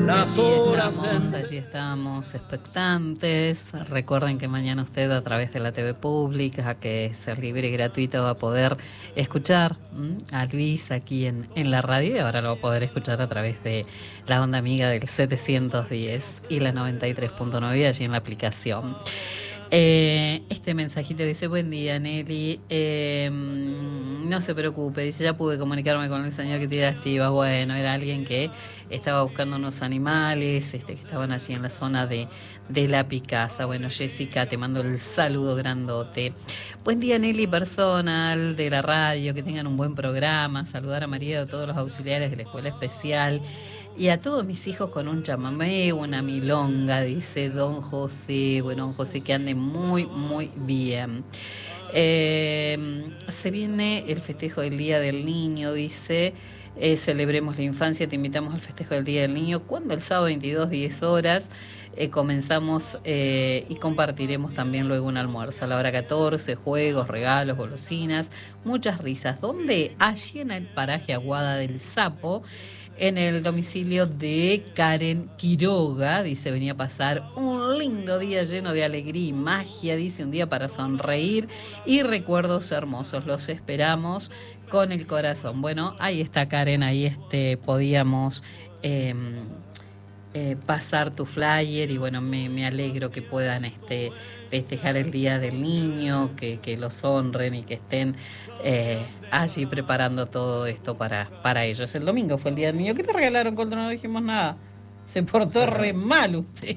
Allí estamos expectantes. Recuerden que mañana usted a través de la TV pública, que es libre y gratuito, va a poder escuchar a Luis aquí en la radio, y ahora lo va a poder escuchar a través de la onda amiga del 710 y la 93.9 allí en la aplicación. Este mensajito dice: buen día, Nelly, no se preocupe, dice, ya pude comunicarme con el señor que tiene las chivas. Bueno, era alguien que estaba buscando unos animales que estaban allí en la zona de la Picasa. Bueno, Jessica, te mando el saludo grandote. Buen día, Nelly, personal de la radio, que tengan un buen programa. Saludar a María, a todos los auxiliares de la escuela especial y a todos mis hijos con un chamamé, una milonga, dice don José. Bueno, don José, que ande muy, muy bien. Se viene el festejo del Día del Niño, dice. Celebremos la infancia, te invitamos al festejo del Día del Niño, cuando el sábado 22, 10 horas, comenzamos y compartiremos también luego un almuerzo. A la hora 14, juegos, regalos, golosinas, muchas risas. ¿Dónde? Allí en el paraje Aguada del Sapo, en el domicilio de Karen Quiroga. Dice, venía a pasar un lindo día lleno de alegría y magia, dice, un día para sonreír y recuerdos hermosos. Los esperamos con el corazón. Bueno, ahí está Karen, ahí podíamos pasar tu flyer, y bueno, me alegro que puedan festejar el Día del Niño, que los honren y que estén allí preparando todo esto para ellos. El domingo fue el Día del Niño. ¿Qué le regalaron cuando no dijimos nada? Se portó re mal usted.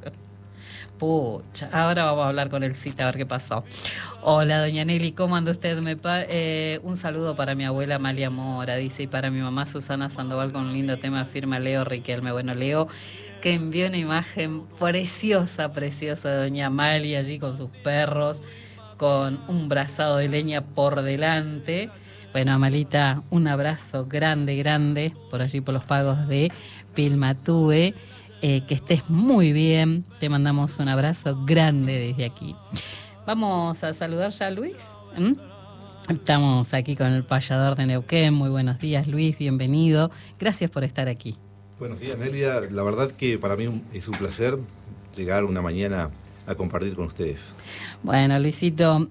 Pucha, ahora vamos a hablar con el cita a ver qué pasó. Hola, doña Nelly, ¿cómo anda usted? Un saludo para mi abuela Amalia Mora, dice, y para mi mamá Susana Sandoval con un lindo tema, firma Leo Riquelme. Bueno, Leo, que envió una imagen preciosa, preciosa de doña Amalia allí con sus perros, con un brazado de leña por delante. Bueno, Amalita, un abrazo grande, grande, por allí por los pagos de Pilmatúe. Que estés muy bien, te mandamos un abrazo grande desde aquí. Vamos a saludar ya a Luis. Estamos aquí con el payador de Neuquén. Muy buenos días, Luis, bienvenido. Gracias por estar aquí. Buenos días, Nelia. La verdad que para mí es un placer llegar una mañana a compartir con ustedes. Bueno, Luisito,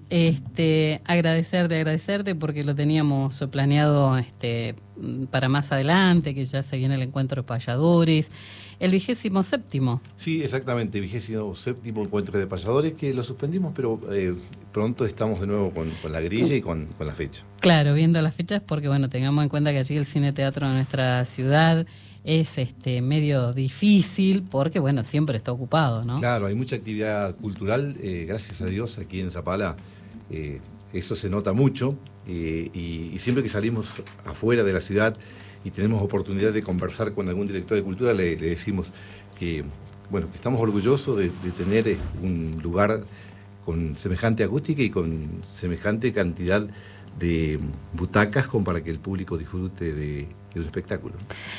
agradecerte porque lo teníamos planeado para más adelante, que ya se viene el encuentro de payadores, el 27º. Sí, exactamente, 27º encuentro de payadores, que lo suspendimos, pero pronto estamos de nuevo con la grilla y con la fecha. Claro, viendo las fechas, porque bueno, tengamos en cuenta que allí el cine teatro de nuestra ciudad es medio difícil, porque bueno, siempre está ocupado, ¿no? Claro, hay mucha actividad cultural, gracias a Dios, aquí en Zapala, eso se nota mucho, y siempre que salimos afuera de la ciudad y tenemos oportunidad de conversar con algún director de cultura, le decimos que, bueno, que estamos orgullosos de tener un lugar con semejante acústica y con semejante cantidad de butacas como para que el público disfrute de un espectáculo.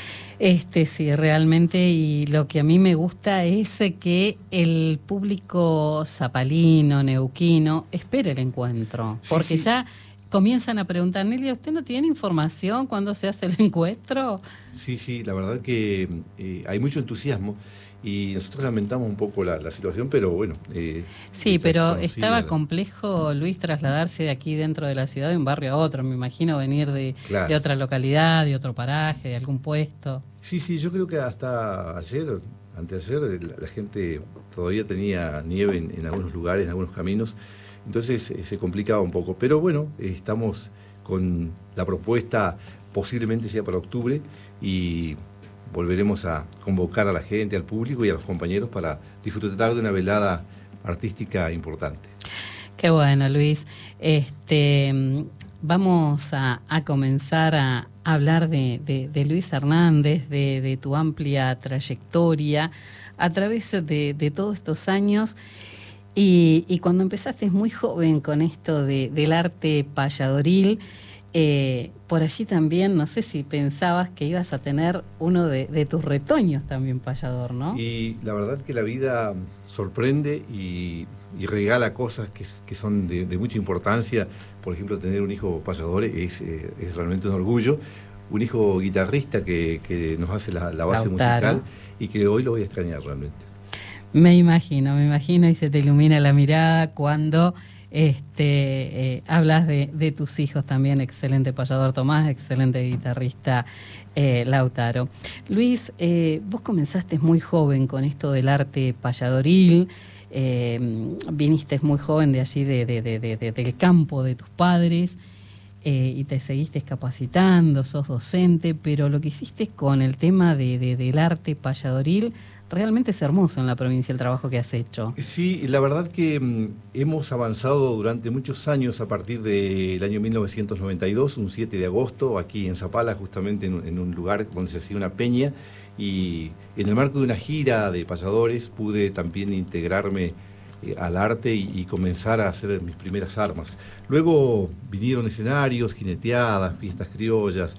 Sí, realmente, y lo que a mí me gusta es que el público zapalino, neuquino, espere el encuentro, porque sí. Ya comienzan a preguntar, Nelia, ¿usted no tiene información cuando se hace el encuentro? Sí, la verdad que hay mucho entusiasmo y nosotros lamentamos un poco la situación, pero bueno. Sí, pero estaba complejo, Luis, trasladarse de aquí dentro de la ciudad de un barrio a otro. Me imagino venir de otra localidad, de otro paraje, de algún puesto. Sí, yo creo que hasta anteayer, la gente todavía tenía nieve en algunos lugares, en algunos caminos. Entonces se complicaba un poco. Pero bueno, estamos con la propuesta, posiblemente sea para octubre, y volveremos a convocar a la gente, al público y a los compañeros para disfrutar de una velada artística importante. Qué bueno, Luis. Vamos a comenzar a hablar de Luis Hernández, de tu amplia trayectoria a través de todos estos años. Y cuando empezaste muy joven con esto del arte payadoril, por allí también, no sé si pensabas que ibas a tener uno de tus retoños también payador, ¿no? Y la verdad que la vida sorprende y regala cosas que son de mucha importancia. Por ejemplo, tener un hijo payador es realmente un orgullo. un hijo guitarrista que nos hace la base Lautaro. musical y que hoy lo voy a extrañar realmente. Me imagino y se te ilumina la mirada cuando hablas de tus hijos también. Excelente payador Tomás, excelente guitarrista Lautaro. Luis, vos comenzaste muy joven con esto del arte payadoril, viniste muy joven de allí del campo de tus padres, y te seguiste capacitando, sos docente, pero lo que hiciste con el tema del arte payadoril realmente es hermoso en la provincia, el trabajo que has hecho. Sí, la verdad que hemos avanzado durante muchos años a partir del año 1992, un 7 de agosto, aquí en Zapala, justamente en un lugar donde se hacía una peña, y en el marco de una gira de payadores pude también integrarme al arte y comenzar a hacer mis primeras armas. Luego vinieron escenarios, jineteadas, fiestas criollas,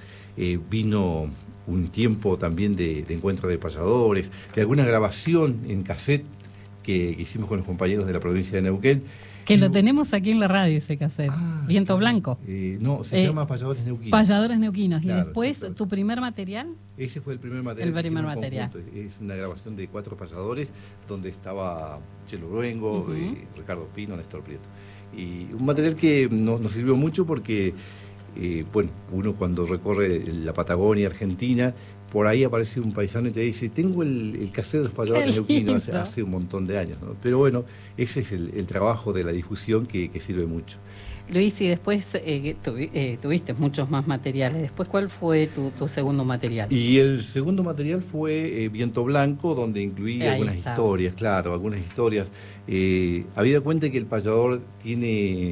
vino un tiempo también de encuentro de payadores, de alguna grabación en cassette que hicimos con los compañeros de la provincia de Neuquén. Que lo tenemos aquí en la radio, ese cassette. Viento Blanco. No, se llama Payadores Neuquinos. Payadores Neuquinos. Claro, y después, exactamente. ¿tu primer material? Ese fue el primer material. El primer material. Es una grabación de 4 payadores donde estaba Chelo Luengo, Ricardo Pino, Néstor Prieto. Y un material que nos sirvió mucho porque, bueno, uno cuando recorre la Patagonia Argentina, por ahí aparece un paisano y te dice, tengo el cassette de los payadores neuquinos hace un montón de años, ¿no? Pero bueno, ese es el trabajo de la difusión que sirve mucho. Luis, y después tuviste muchos más materiales. Después, ¿cuál fue tu segundo material? Y el segundo material fue Viento Blanco, donde incluí algunas historias, claro, algunas historias. Habida cuenta que el payador tiene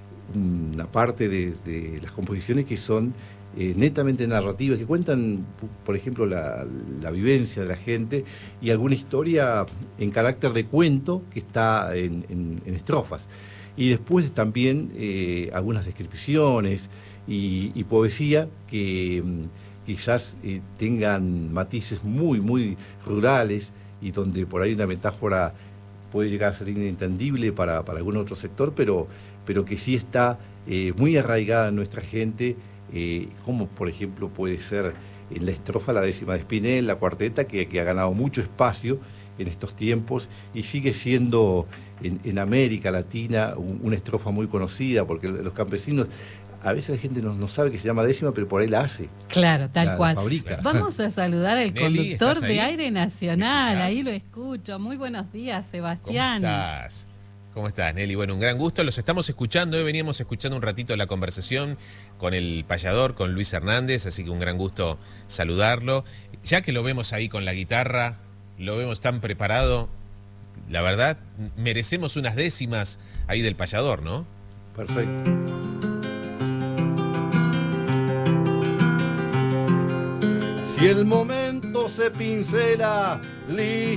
una parte de las composiciones que son netamente narrativas, que cuentan, por ejemplo, la vivencia de la gente y alguna historia en carácter de cuento que está en estrofas. Y después también algunas descripciones y poesía que quizás tengan matices muy, muy rurales y donde por ahí una metáfora puede llegar a ser inentendible para algún otro sector, pero que sí está muy arraigada en nuestra gente, como por ejemplo puede ser en la estrofa la 10ª de Spinell, la cuarteta, que ha ganado mucho espacio en estos tiempos y sigue siendo en América Latina una estrofa muy conocida, porque los campesinos, a veces la gente no sabe que se llama 10ª, pero por ahí la hace. Claro, tal cual. La fabrica. Vamos a saludar al Nelly, conductor de Aire Nacional, ahí lo estás? escucho. Muy buenos días, Sebastián. ¿Cómo estás, Nelly? Bueno, un gran gusto. Los estamos escuchando. Hoy veníamos escuchando un ratito la conversación con el payador, con Luis Hernández, así que un gran gusto saludarlo. Ya que lo vemos ahí con la guitarra, lo vemos tan preparado, la verdad, merecemos unas décimas ahí del payador, ¿no? Perfecto. Si el momento se pincela, listo.